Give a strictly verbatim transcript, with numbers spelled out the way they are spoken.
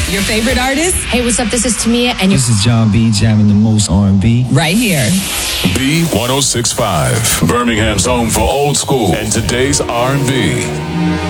Your favorite artist? Hey, what's up? This is Tamia, and This is John B. jamming the most R and B. Right here. B one oh six point five, Birmingham's home for old school and today's R and B.